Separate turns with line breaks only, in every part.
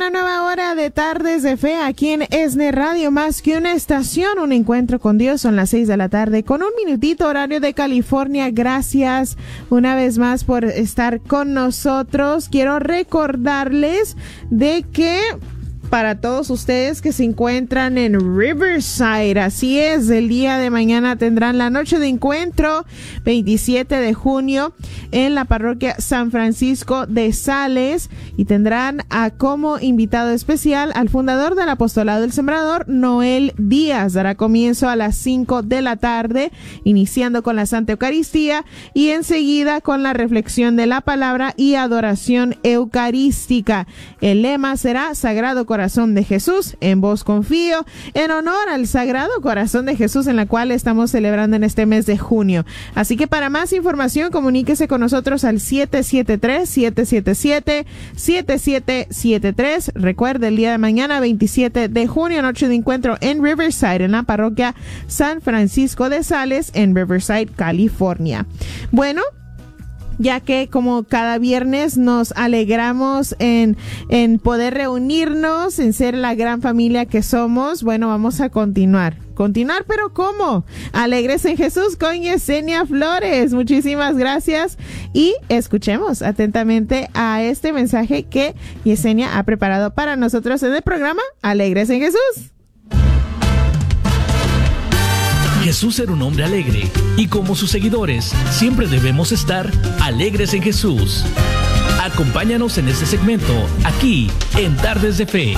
una nueva hora de Tardes de Fe aquí en ESNE Radio, más que una estación, un encuentro con Dios. Son las 6 de la tarde con un minutito horario de California. Gracias una vez más por estar con nosotros. Quiero recordarles de que para todos ustedes que se encuentran en Riverside, así es, el día de mañana tendrán la noche de encuentro, 27 de junio, en la parroquia San Francisco de Sales, y tendrán como invitado especial al fundador del Apostolado del Sembrador, Noel Díaz. Dará comienzo a las 5 de la tarde, iniciando con la Santa Eucaristía y enseguida con la reflexión de la palabra y adoración eucarística. El lema será Sagrado Corazón de Jesús, en vos confío, en honor al Sagrado Corazón de Jesús, en la cual estamos celebrando en este mes de junio. Así que para más información, comuníquese con nosotros al 773-777-7773. Recuerde, el día de mañana, 27 de junio, noche de encuentro en Riverside, en la parroquia San Francisco de Sales, en Riverside, California. Bueno, ya que como cada viernes nos alegramos en poder reunirnos, en ser la gran familia que somos, bueno, vamos a continuar, pero ¿cómo? Alegres en Jesús con Yesenia Flores. Muchísimas gracias y escuchemos atentamente a este mensaje que Yesenia ha preparado para nosotros en el programa Alegres en Jesús.
Jesús era un hombre alegre y como sus seguidores siempre debemos estar alegres en Jesús. Acompáñanos en este segmento aquí en Tardes de Fe.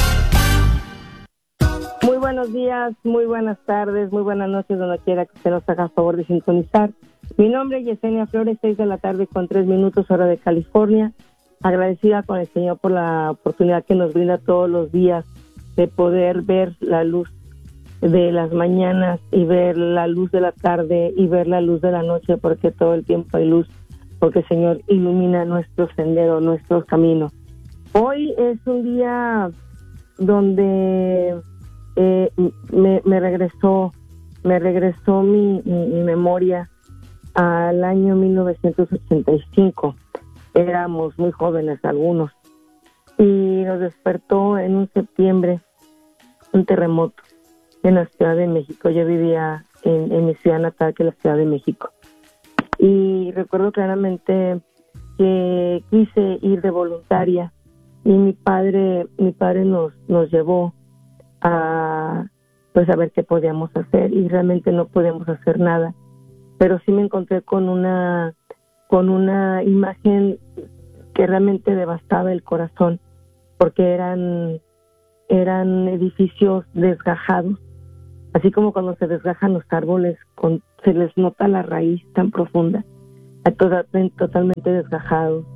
Muy buenos días, muy buenas tardes, muy buenas noches, donde quiera que se nos haga favor de sintonizar. Mi nombre es Yesenia Flores, 6 de la tarde con 3 minutos, hora de California. Agradecida con el Señor por la oportunidad que nos brinda todos los días de poder ver la luz de las mañanas y ver la luz de la tarde y ver la luz de la noche, porque todo el tiempo hay luz, porque el Señor ilumina nuestro sendero, nuestros caminos. Hoy es un día donde me regresó mi memoria al año 1985. Éramos muy jóvenes algunos y nos despertó en un septiembre un terremoto en la Ciudad de México. Yo vivía en mi ciudad natal, que es la Ciudad de México. Y recuerdo claramente que quise ir de voluntaria y mi padre nos llevó a ver qué podíamos hacer, y realmente no podíamos hacer nada. Pero sí me encontré con una imagen que realmente devastaba el corazón, porque eran edificios desgajados. Así como cuando se desgajan los árboles, se les nota la raíz tan profunda, totalmente desgajados.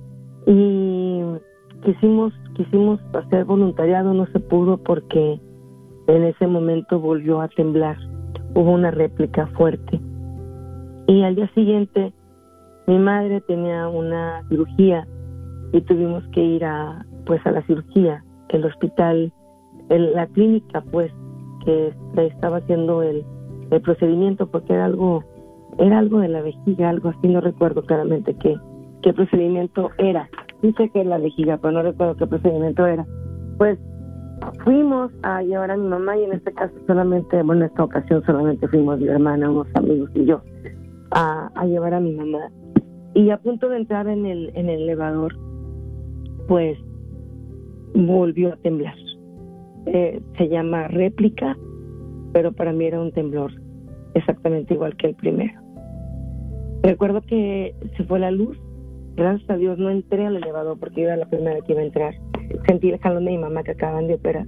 Y quisimos hacer voluntariado, no se pudo porque en ese momento volvió a temblar. Hubo una réplica fuerte. Y al día siguiente, mi madre tenía una cirugía y tuvimos que ir a la cirugía, el hospital, la clínica, que estaba haciendo el procedimiento, porque era algo de la vejiga, algo así, no recuerdo claramente qué procedimiento era. Dice que es la vejiga, pero no recuerdo qué procedimiento era. Pues fuimos a llevar a mi mamá, y en este caso en esta ocasión solamente fuimos mi hermana, unos amigos y yo, a llevar a mi mamá. Y a punto de entrar en el elevador, pues volvió a temblar. Se llama réplica, pero para mí era un temblor exactamente igual que el primero. Recuerdo que se fue la luz. Gracias a Dios no entré al elevador porque yo era la primera que iba a entrar. Sentí el jalón de mi mamá que acaban de operar.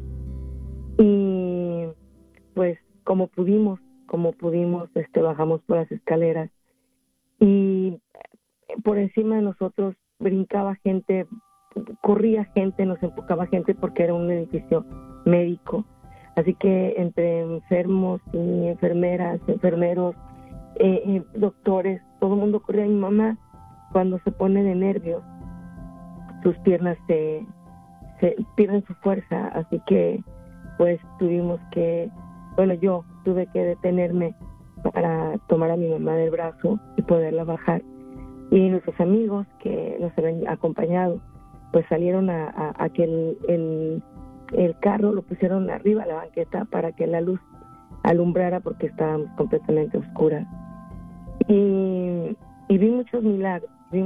Y pues como pudimos, bajamos por las escaleras, y por encima de nosotros brincaba gente, corría gente, nos empujaba gente, porque era un edificio médico. Así que entre enfermos y enfermeras, enfermeros, doctores, todo el mundo corría. Mi mamá, cuando se pone de nervios, sus piernas se pierden su fuerza, así que pues yo tuve que detenerme para tomar a mi mamá del brazo y poderla bajar. Y nuestros amigos que nos habían acompañado pues salieron a que el carro lo pusieron arriba a la banqueta para que la luz alumbrara, porque estábamos completamente oscuras. Y vi muchos milagros, vi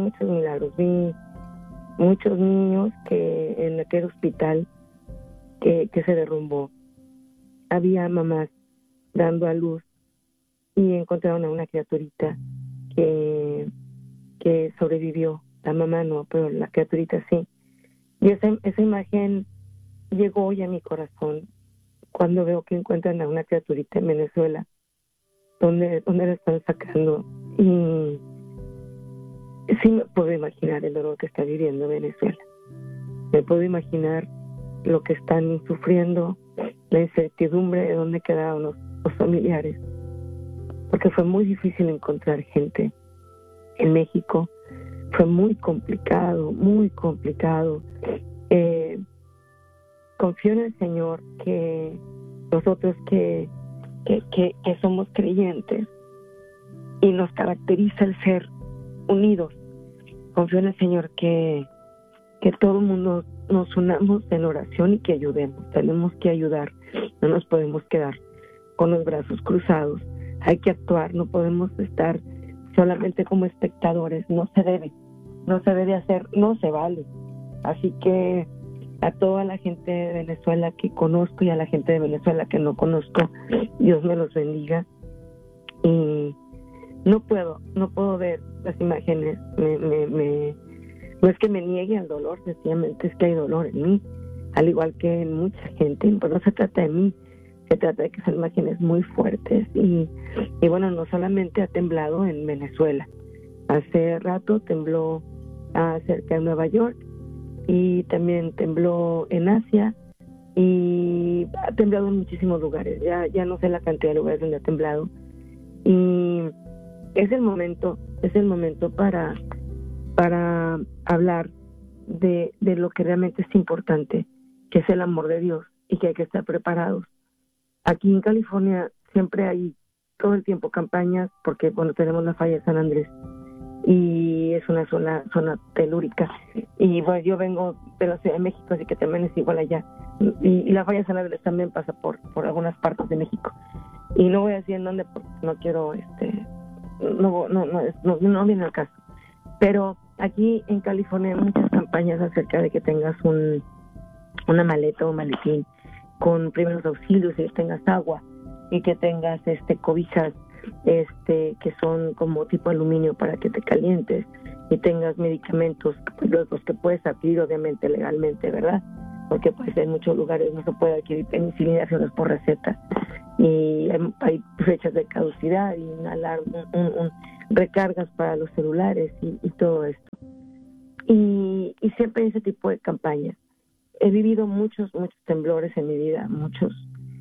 muchos niños que en aquel hospital que se derrumbó. Había mamás dando a luz y encontraron a una criaturita que sobrevivió. La mamá no, pero la criaturita sí. Y esa imagen llegó hoy a mi corazón cuando veo que encuentran a una criaturita en Venezuela, donde la están sacando. Y sí me puedo imaginar el dolor que está viviendo Venezuela. Me puedo imaginar lo que están sufriendo, la incertidumbre de dónde quedaron los familiares, porque fue muy difícil encontrar gente en México. Fue muy complicado. Confío en el Señor que nosotros que somos creyentes y nos caracteriza el ser unidos, confío en el Señor que todo el mundo nos unamos en oración y que ayudemos. Tenemos que ayudar, no nos podemos quedar con los brazos cruzados. Hay que actuar, no podemos estar solamente como espectadores. No se debe de hacer, no se vale. Así que a toda la gente de Venezuela que conozco y a la gente de Venezuela que no conozco, Dios me los bendiga. Y no puedo ver las imágenes. No es que me niegue al dolor, sencillamente es que hay dolor en mí, al igual que en mucha gente. Pues no se trata de mí, se trata de que son imágenes muy fuertes. Y bueno, no solamente ha temblado en Venezuela. Hace rato tembló cerca de Nueva York, y también tembló en Asia, y ha temblado en muchísimos lugares. Ya no sé la cantidad de lugares donde ha temblado. Y es el momento para hablar de lo que realmente es importante, que es el amor de Dios, y que hay que estar preparados. Aquí en California siempre hay todo el tiempo campañas, porque tenemos la falla de San Andrés, y es una zona telúrica. Y bueno, yo vengo de la Ciudad de México, así que también es igual allá. Y la falla de San Andrés también pasa por algunas partes de México. Y no voy a decir en dónde, porque no quiero, no viene al caso. Pero aquí en California hay muchas campañas acerca de que tengas una maleta o un maletín con primeros auxilios, y que tengas agua, y que tengas cobijas que son como tipo aluminio para que te calientes, y tengas medicamentos, pues, los que puedes adquirir obviamente legalmente, ¿verdad? Porque pues en muchos lugares no se puede adquirir penicilina si no es por receta, y hay fechas de caducidad, y recargas para los celulares y todo esto. Y siempre hay ese tipo de campañas. He vivido muchos temblores en mi vida, muchos.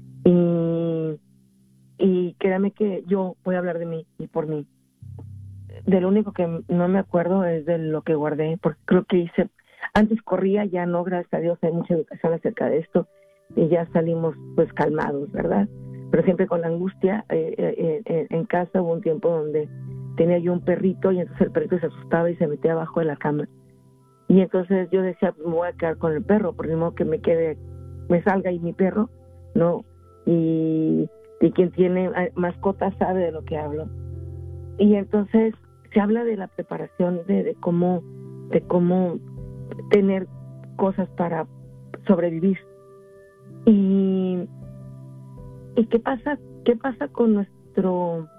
Y créame que yo voy a hablar de mí y por mí. De lo único que no me acuerdo es de lo que guardé, porque creo que antes corría, ya no, gracias a Dios hay mucha educación acerca de esto, y ya salimos pues calmados, ¿verdad? Pero siempre con la angustia. En casa hubo un tiempo donde tenía yo un perrito, y entonces el perrito se asustaba y se metía abajo de la cama. Y entonces yo decía, pues me voy a quedar con el perro, por modo que me salga y mi perro, ¿no? Y quien tiene mascotas sabe de lo que hablo. Y entonces se habla de la preparación, de cómo tener cosas para sobrevivir. Y qué pasa con nuestro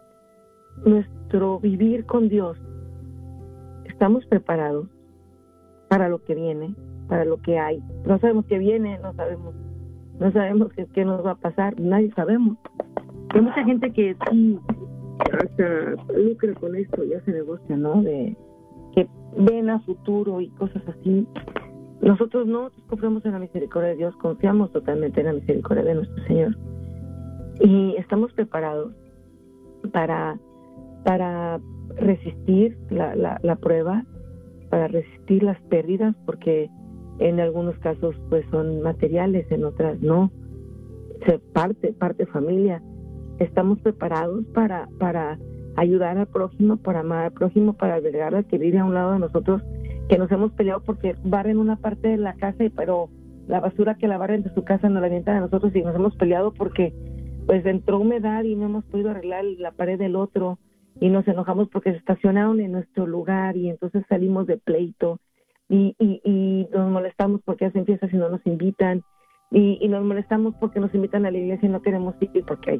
vivir con Dios. Estamos preparados para lo que viene, para lo que hay. No sabemos qué viene, no sabemos qué nos va a pasar, nadie sabemos. Hay mucha gente que sí hasta lucra con esto, ya se negocia, ¿no? De que ven a futuro y cosas así. Nosotros confiamos en la misericordia de Dios, confiamos totalmente en la misericordia de nuestro Señor. Y estamos preparados para resistir la prueba, para resistir las pérdidas, porque en algunos casos pues son materiales, en otras no. Parte familia. Estamos preparados para ayudar al prójimo, para amar al prójimo, para albergar al que vive a un lado de nosotros que nos hemos peleado porque barren una parte de la casa, pero la basura que la barren de su casa nos la avientan a nosotros, y nos hemos peleado porque pues entró humedad y no hemos podido arreglar la pared del otro, y nos enojamos porque se estacionaron en nuestro lugar, y entonces salimos de pleito, y nos molestamos porque hacen fiestas y no nos invitan, y nos molestamos porque nos invitan a la iglesia y no queremos ir porque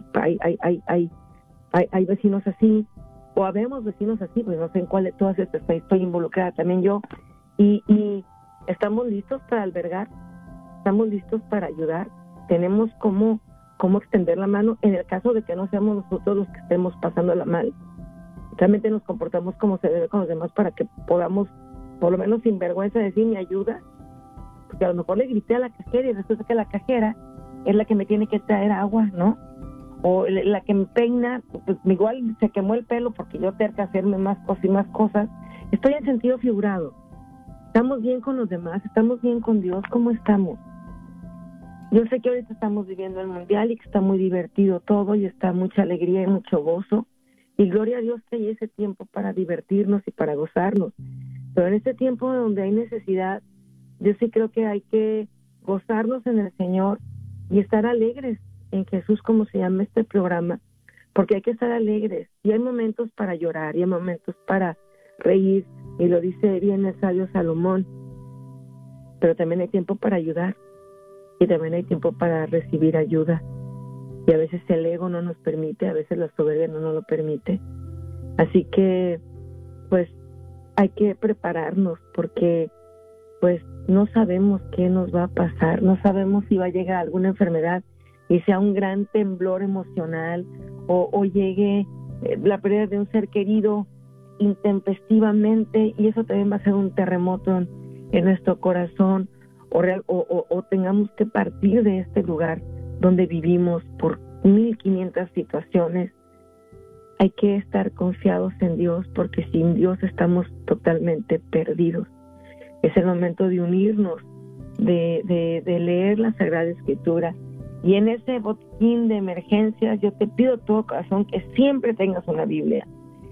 hay vecinos así, o habemos vecinos así, pues no sé en cuál de todas estas estoy involucrada también yo, y estamos listos para albergar, estamos listos para ayudar, tenemos cómo extender la mano en el caso de que no seamos nosotros los que estemos pasándola mal. Realmente nos comportamos como se debe con los demás para que podamos, por lo menos sin vergüenza, decir mi ayuda, porque a lo mejor le grité a la cajera y resulta que la cajera es la que me tiene que traer agua, ¿no? O la que me peina, pues igual se quemó el pelo porque yo tengo que hacerme más cosas y más cosas. Estoy en sentido figurado. ¿Estamos bien con los demás? ¿Estamos bien con Dios? ¿Cómo estamos? Yo sé que ahorita estamos viviendo el mundial y que está muy divertido todo y está mucha alegría y mucho gozo. Y gloria a Dios que hay ese tiempo para divertirnos y para gozarnos. Pero en este tiempo donde hay necesidad, yo sí creo que hay que gozarnos en el Señor y estar alegres en Jesús, como se llama este programa, porque hay que estar alegres. Y hay momentos para llorar y hay momentos para reír, y lo dice bien el sabio Salomón, pero también hay tiempo para ayudar y también hay tiempo para recibir ayuda, y a veces el ego no nos permite, a veces la soberbia no nos lo permite. Así que pues hay que prepararnos, porque pues no sabemos qué nos va a pasar, no sabemos si va a llegar alguna enfermedad y sea un gran temblor emocional, o llegue la pérdida de un ser querido intempestivamente, y eso también va a ser un terremoto en nuestro corazón, o tengamos que partir de este lugar donde vivimos por 1500 situaciones. Hay que estar confiados en Dios, porque sin Dios estamos totalmente perdidos. Es el momento de unirnos, de leer la Sagrada Escritura, y en ese botiquín de emergencias yo te pido de todo corazón que siempre tengas una Biblia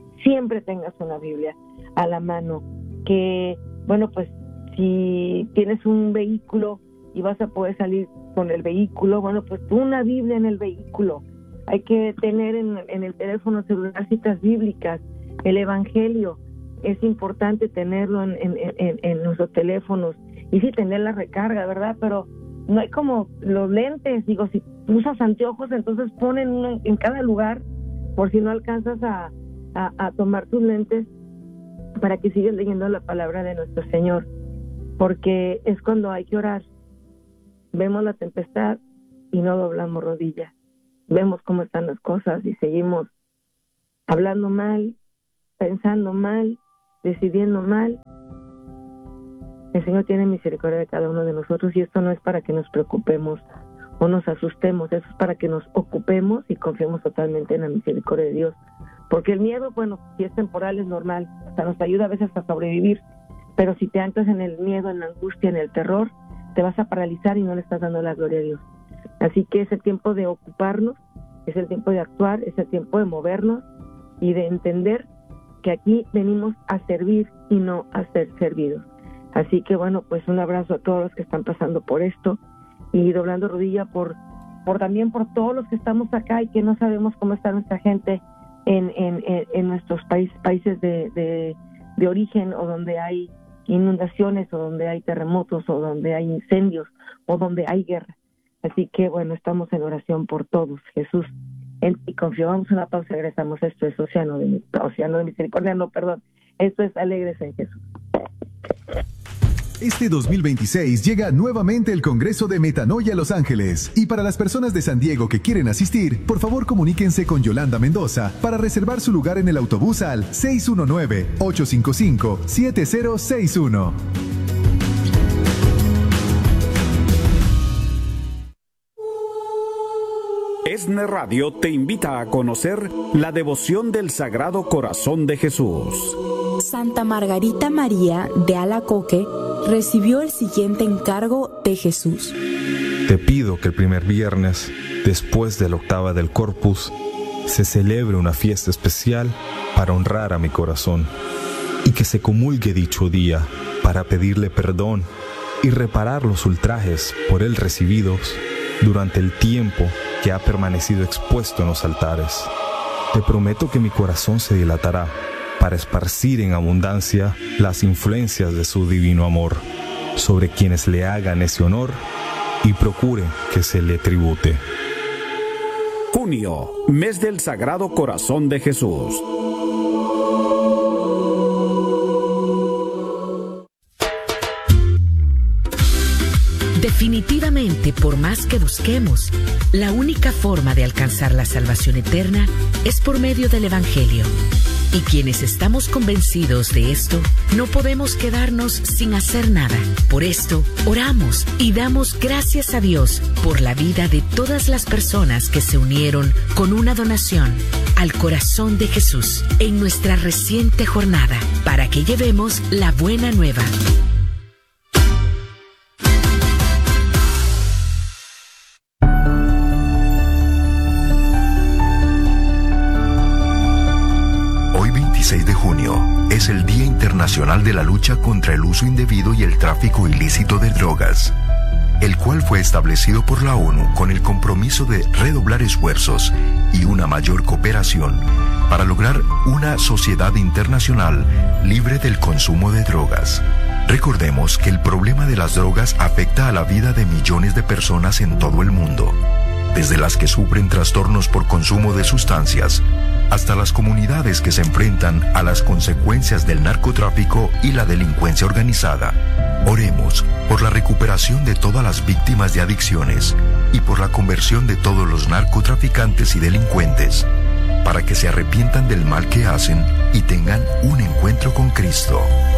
a la mano, que bueno, pues si tienes un vehículo y vas a poder salir con el vehículo, bueno, pues una Biblia en el vehículo. Hay que tener en el teléfono celular citas bíblicas, el Evangelio, es importante tenerlo en nuestros teléfonos, y sí tener la recarga, ¿verdad? Pero no hay como los lentes, digo, si usas anteojos, entonces ponen uno en cada lugar, por si no alcanzas a tomar tus lentes, para que sigas leyendo la palabra de nuestro Señor, porque es cuando hay que orar. Vemos la tempestad y no doblamos rodillas, vemos cómo están las cosas y seguimos hablando mal, pensando mal, decidiendo mal. El Señor tiene misericordia de cada uno de nosotros, y esto no es para que nos preocupemos o nos asustemos, eso es para que nos ocupemos y confiemos totalmente en la misericordia de Dios. Porque el miedo, bueno, si es temporal, es normal, hasta nos ayuda a veces a sobrevivir, pero si te anclas en el miedo, en la angustia, en el terror, te vas a paralizar y no le estás dando la gloria a Dios. Así que es el tiempo de ocuparnos, es el tiempo de actuar, es el tiempo de movernos y de entender que aquí venimos a servir y no a ser servidos. Así que bueno, pues un abrazo a todos los que están pasando por esto, y doblando rodilla por también por todos los que estamos acá y que no sabemos cómo está nuestra gente en nuestros países de origen, o donde hay inundaciones, o donde hay terremotos, o donde hay incendios, o donde hay guerra. Así que bueno, estamos en oración por todos. Jesús, en ti confío. Vamos a una pausa y regresamos. Esto es Océano de Misericordia, esto es Alegres en Jesús.
Este 2026 llega nuevamente el Congreso de Metanoia Los Ángeles, y para las personas de San Diego que quieren asistir, por favor comuníquense con Yolanda Mendoza para reservar su lugar en el autobús al 619-855-7061.
ESNE Radio te invita a conocer la devoción del Sagrado Corazón de Jesús.
Santa Margarita María de Alacoque recibió el siguiente encargo de Jesús.
Te pido que el primer viernes, después de la octava del Corpus, se celebre una fiesta especial para honrar a mi corazón, y que se comulgue dicho día para para pedirle perdón y reparar los ultrajes por él recibidos durante el tiempo que ha permanecido expuesto en los altares. Te prometo que mi corazón se dilatará para esparcir en abundancia las influencias de su divino amor sobre quienes le hagan ese honor y procuren que se le tribute.
Junio, mes del Sagrado Corazón de Jesús.
Definitivamente, por más que busquemos, la única forma de alcanzar la salvación eterna es por medio del Evangelio. Y quienes estamos convencidos de esto, no podemos quedarnos sin hacer nada. Por esto, oramos y damos gracias a Dios por la vida de todas las personas que se unieron con una donación al corazón de Jesús en nuestra reciente jornada, para que llevemos la buena nueva.
De junio es el Día Internacional de la Lucha contra el Uso Indebido y el Tráfico Ilícito de Drogas, el cual fue establecido por la ONU con el compromiso de redoblar esfuerzos y una mayor cooperación para lograr una sociedad internacional libre del consumo de drogas. Recordemos que el problema de las drogas afecta a la vida de millones de personas en todo el mundo, desde las que sufren trastornos por consumo de sustancias hasta las comunidades que se enfrentan a las consecuencias del narcotráfico y la delincuencia organizada. Oremos por la recuperación de todas las víctimas de adicciones y por la conversión de todos los narcotraficantes y delincuentes, para que se arrepientan del mal que hacen y tengan un encuentro con Cristo.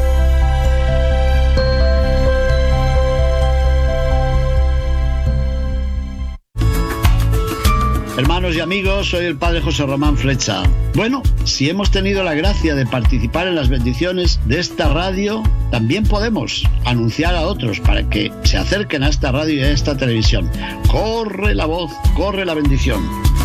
Hermanos y amigos, soy el Padre José Román Flecha. Bueno, si hemos tenido la gracia de participar en las bendiciones de esta radio, también podemos anunciar a otros para que se acerquen a esta radio y a esta televisión. Corre la voz, corre la bendición.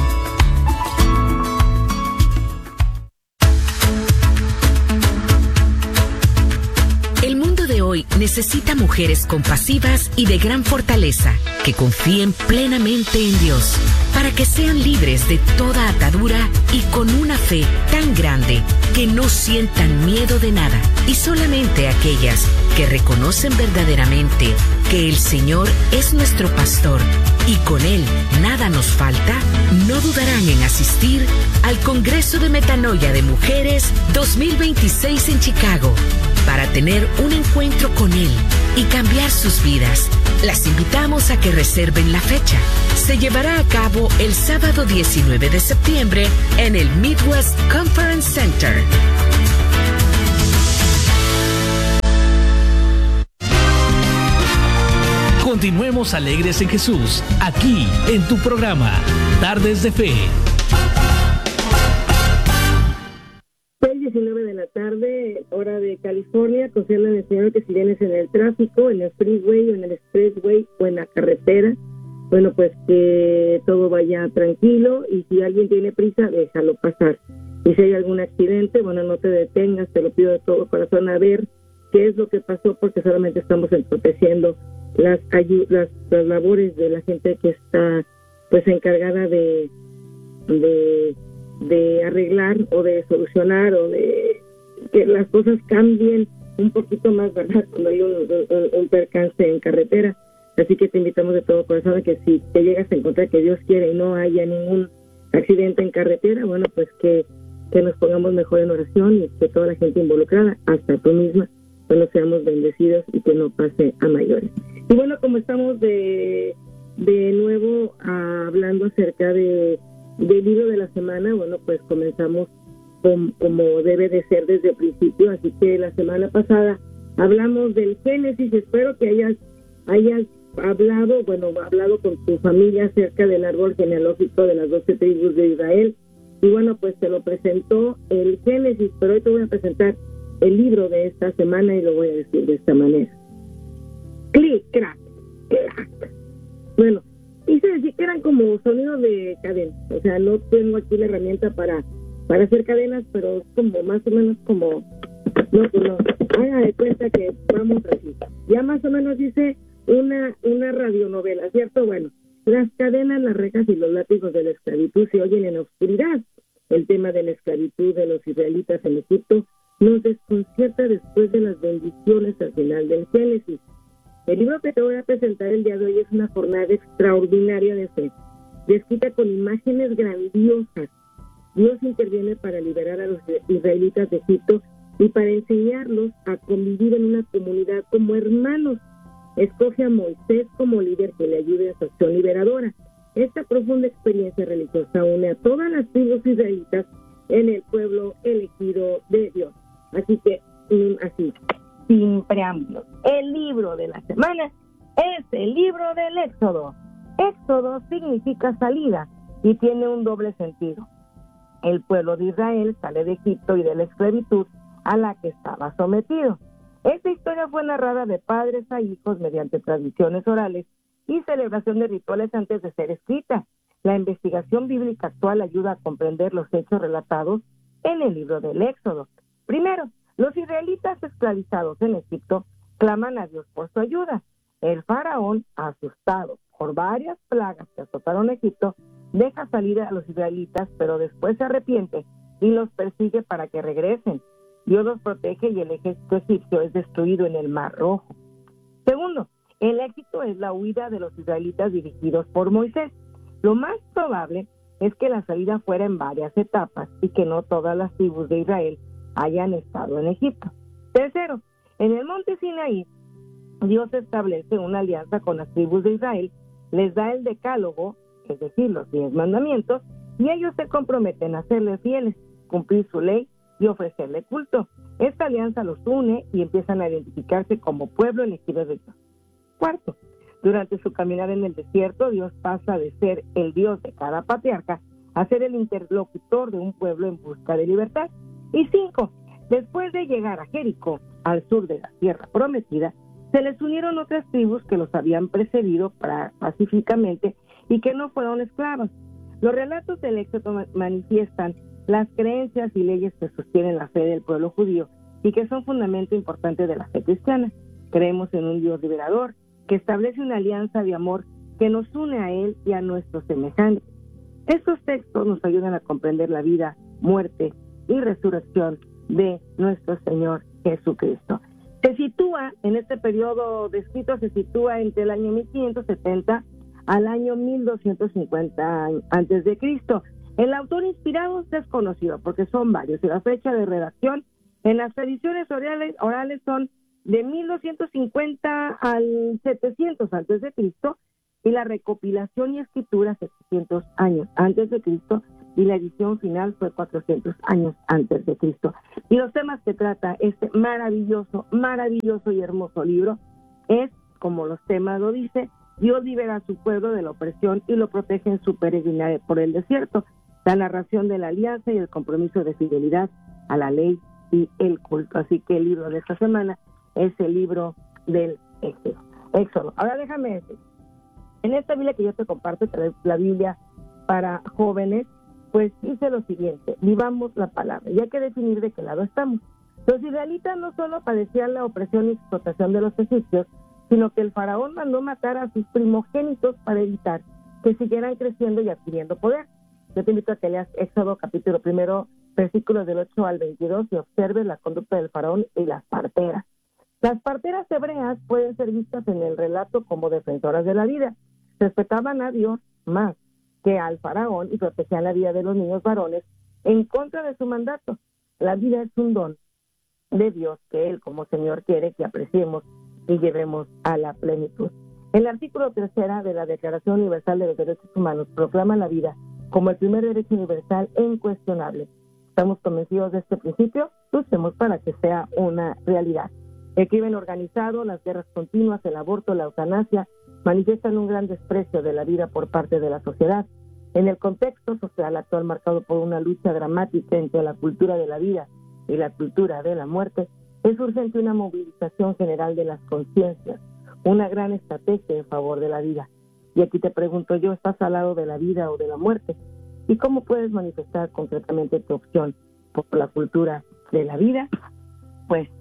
El mundo de hoy necesita mujeres compasivas y de gran fortaleza, que confíen plenamente en Dios, para que sean libres de toda atadura y con una fe tan grande que no sientan miedo de nada. Y solamente aquellas que reconocen verdaderamente que el Señor es nuestro pastor y con Él nada nos falta, no dudarán en asistir al Congreso de Metanoia de Mujeres 2026 en Chicago, para tener un encuentro con Él y cambiar sus vidas. Las invitamos a que reserven la fecha. Se llevará a cabo el sábado 19 de septiembre en el Midwest Conference Center.
Continuemos alegres en Jesús, aquí en tu programa, Tardes de Fe.
6:19 de la tarde, hora de California. Concédale al Señor que si vienes en el tráfico, en el freeway o en el expressway o en la carretera, bueno, pues que todo vaya tranquilo, y si alguien tiene prisa, déjalo pasar. Y si hay algún accidente, bueno, no te detengas, te lo pido de todo corazón, a ver qué es lo que pasó, porque solamente estamos entorpeciendo las labores de la gente que está pues encargada de arreglar o de solucionar o de que las cosas cambien un poquito más, ¿verdad? Cuando hay un percance en carretera. Así que te invitamos de todo corazón a que si te llegas a encontrar, que Dios quiere y no haya ningún accidente en carretera, bueno, pues que nos pongamos mejor en oración y que toda la gente involucrada, hasta tú misma, bueno, seamos bendecidos y que no pase a mayores. Y bueno, como estamos de nuevo hablando acerca del libro de la semana, bueno, pues comenzamos como debe de ser desde el principio. Así que la semana pasada hablamos del Génesis. Espero que hayas hablado con tu familia acerca del árbol genealógico de las 12 tribus de Israel. Y bueno, pues te lo presentó el Génesis, pero hoy te voy a presentar el libro de esta semana y lo voy a decir de esta manera. Clic, crack, clac. Bueno, hice decir que eran como sonidos de cadena. O sea, no tengo aquí la herramienta para hacer cadenas, pero es como más o menos como... No, Haga de cuenta que vamos así. Ya más o menos dice una radionovela, ¿cierto? Bueno, las cadenas, las rejas y los látigos de la esclavitud se oyen en la oscuridad. El tema de la esclavitud de los israelitas en Egipto nos desconcierta después de las bendiciones al final del Génesis. El libro que te voy a presentar el día de hoy es una jornada extraordinaria de fe, descrita con imágenes grandiosas. Dios interviene para liberar a los israelitas de Egipto y para enseñarlos a convivir en una comunidad como hermanos. Escoge a Moisés como líder que le ayude a su acción liberadora. Esta profunda experiencia religiosa une a todas las tribus israelitas en el pueblo elegido de Dios. Así que, así, sin preámbulos, el libro de la semana es el libro del Éxodo. Éxodo significa salida y tiene un doble sentido. El pueblo de Israel sale de Egipto y de la esclavitud a la que estaba sometido. Esta historia fue narrada de padres a hijos mediante tradiciones orales y celebración de rituales antes de ser escrita. La investigación bíblica actual ayuda a comprender los hechos relatados en el libro del Éxodo. Primero, los israelitas esclavizados en Egipto claman a Dios por su ayuda. El faraón, asustado por varias plagas que azotaron Egipto, deja salir a los israelitas, pero después se arrepiente y los persigue para que regresen. Dios los protege y el ejército egipcio es destruido en el Mar Rojo. Segundo, el éxito es la huida de los israelitas dirigidos por Moisés. Lo más probable es que la salida fuera en varias etapas y que no todas las tribus de Israel hayan estado en Egipto. Tercero, en el monte Sinaí, Dios establece una alianza con las tribus de Israel, les da el decálogo, es decir, los 10 mandamientos, y ellos se comprometen a serle fieles, cumplir su ley y ofrecerle culto. Esta alianza los une y empiezan a identificarse como pueblo elegido de Dios. Cuarto, durante su caminar en el desierto, Dios pasa de ser el Dios de cada patriarca a ser el interlocutor de un pueblo en busca de libertad. Y 5, después de llegar a Jericó, al sur de la tierra prometida, se les unieron otras tribus que los habían precedido pacíficamente y que no fueron esclavos. Los relatos del Éxodo manifiestan las creencias y leyes que sostienen la fe del pueblo judío y que son fundamento importante de la fe cristiana. Creemos en un Dios liberador que establece una alianza de amor que nos une a Él y a nuestros semejantes. Estos textos nos ayudan a comprender la vida, muerte y resurrección de nuestro Señor Jesucristo. Se sitúa, en este periodo descrito, se sitúa entre el año 1570 al año 1250 antes de Cristo. El autor inspirado es desconocido porque son varios y la fecha de redacción en las tradiciones orales son de 1250 al 700 antes de Cristo y la recopilación y escritura 700 años antes de Cristo y la edición final fue 400 años antes de Cristo. Y los temas que trata este maravilloso y hermoso libro es, como los temas lo dice, Dios libera a su pueblo de la opresión y lo protege en su peregrinaje por el desierto. La narración de la alianza y el compromiso de fidelidad a la ley y el culto. Así que el libro de esta semana es el libro del Éxodo. Ahora déjame decir, en esta Biblia que yo te comparto, la Biblia para jóvenes, pues dice lo siguiente: vivamos la palabra. Y hay que definir de qué lado estamos. Los israelitas no solo padecían la opresión y explotación de los egipcios, sino que el faraón mandó matar a sus primogénitos para evitar que siguieran creciendo y adquiriendo poder. Yo te invito a que leas Éxodo capítulo 1, versículos del 8 al 22 y observes la conducta del faraón y las parteras. Las parteras hebreas pueden ser vistas en el relato como defensoras de la vida. Respetaban a Dios más que al faraón y protegían la vida de los niños varones en contra de su mandato. La vida es un don de Dios que Él como Señor quiere que apreciemos y llevemos a la plenitud. El artículo 3 de la Declaración Universal de los Derechos Humanos proclama la vida como el primer derecho universal e incuestionable. Estamos convencidos de este principio, luchemos para que sea una realidad. El crimen organizado, las guerras continuas, el aborto, la eutanasia, manifiestan un gran desprecio de la vida por parte de la sociedad. En el contexto social actual marcado por una lucha dramática entre la cultura de la vida y la cultura de la muerte, es urgente una movilización general de las conciencias, una gran estrategia en favor de la vida. Y aquí te pregunto yo, ¿estás al lado de la vida o de la muerte? ¿Y cómo puedes manifestar concretamente tu opción por la cultura de la vida? Pues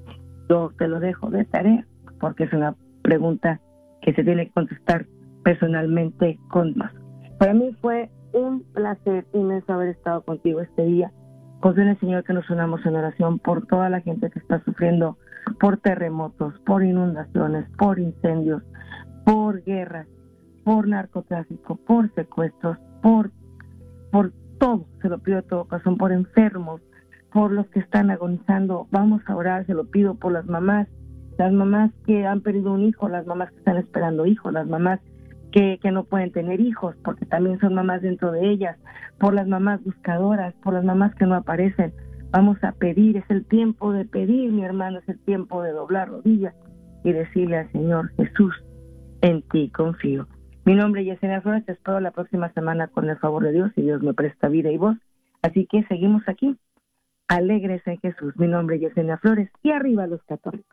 Yo te lo dejo de tarea, porque es una pregunta que se tiene que contestar personalmente con Dios. Para mí fue un placer inmenso haber estado contigo este día. Confío en el Señor que nos unamos en oración por toda la gente que está sufriendo por terremotos, por inundaciones, por incendios, por guerras, por narcotráfico, por secuestros, por todo. Se lo pido de todo corazón, por enfermos, por los que están agonizando. Vamos a orar, se lo pido por las mamás que han perdido un hijo, las mamás que están esperando hijos, las mamás que no pueden tener hijos, porque también son mamás dentro de ellas, por las mamás buscadoras, por las mamás que no aparecen. Vamos a pedir, es el tiempo de pedir, mi hermano, es el tiempo de doblar rodillas y decirle al Señor: Jesús, en ti confío. Mi nombre es Yesenia Flores, te espero la próxima semana con el favor de Dios, y Dios me presta vida y voz. Así que seguimos aquí, alegres en Jesús. Mi nombre es Yesenia Flores, y arriba los católicos.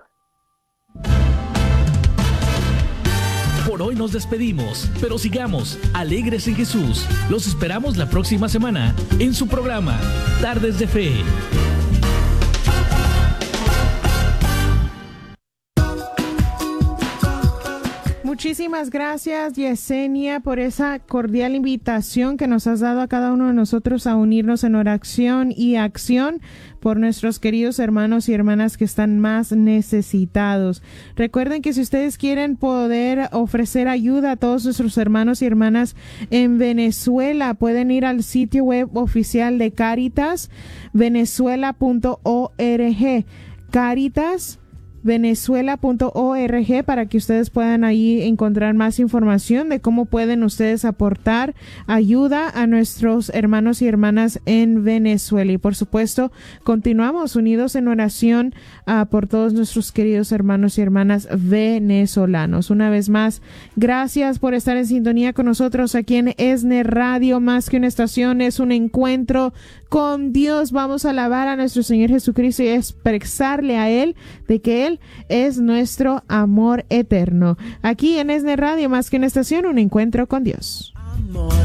Por hoy nos despedimos, pero sigamos alegres en Jesús. Los esperamos la próxima semana en su programa Tardes de Fe.
Muchísimas gracias, Yesenia, por esa cordial invitación que nos has dado a cada uno de nosotros a unirnos en oración y acción por nuestros queridos hermanos y hermanas que están más necesitados. Recuerden que si ustedes quieren poder ofrecer ayuda a todos nuestros hermanos y hermanas en Venezuela, pueden ir al sitio web oficial de Cáritas, venezuela.org. Cáritas venezuela.org, para que ustedes puedan ahí encontrar más información de cómo pueden ustedes aportar ayuda a nuestros hermanos y hermanas en Venezuela. Y por supuesto, continuamos unidos en oración por todos nuestros queridos hermanos y hermanas venezolanos. Una vez más, gracias por estar en sintonía con nosotros aquí en ESNE Radio. Más que una estación, es un encuentro con Dios. Vamos a alabar a nuestro Señor Jesucristo y expresarle a Él de que Él es nuestro amor eterno. Aquí en ESNE Radio, más que una estación, un encuentro con Dios.
Amor.